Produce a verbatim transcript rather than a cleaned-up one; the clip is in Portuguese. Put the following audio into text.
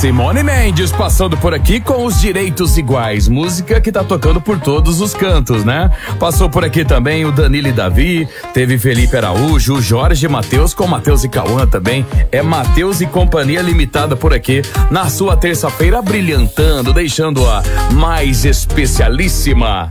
Simone Mendes passando por aqui com Os Direitos Iguais, música que tá tocando por todos os cantos, né? Passou por aqui também o Danilo e Davi, teve Felipe Araújo, o Jorge Matheus com Matheus e Cauã também. É Matheus e Companhia Limitada por aqui na sua terça-feira, brilhantando, deixando-a mais especialíssima.